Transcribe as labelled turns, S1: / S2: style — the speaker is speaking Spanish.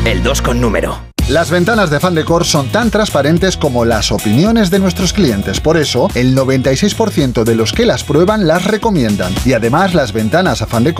S1: El 2 con número.
S2: Las ventanas de Afán Decor son tan transparentes como las opiniones de nuestros clientes. Por eso, el 96% de los que las prueban las recomiendan. Y además, las ventanas Afán Decor